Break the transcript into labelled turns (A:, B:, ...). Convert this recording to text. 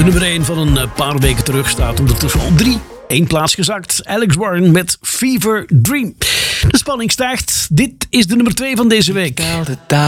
A: nummer 1 van een paar weken terug staat ondertussen op 3. 1 plaats gezakt. Alex Warren met Fever Dream. De spanning stijgt. Dit is de nummer 2 van deze week.